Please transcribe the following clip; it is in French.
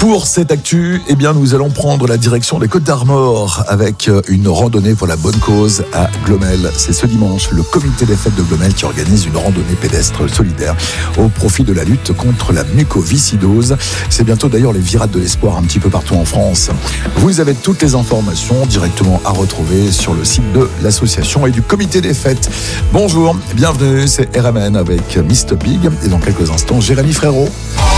Pour cette actu, nous allons prendre la direction des Côtes d'Armor avec une randonnée pour la bonne cause à Glomel. C'est ce dimanche, le comité des fêtes de Glomel qui organise une randonnée pédestre solidaire au profit de la lutte contre la mucoviscidose. C'est bientôt d'ailleurs les virades de l'espoir un petit peu partout en France. Vous avez toutes les informations directement à retrouver sur le site de l'association et du comité des fêtes. Bonjour, bienvenue, c'est RMN avec Mr Big et dans quelques instants, Jérémy Frérot.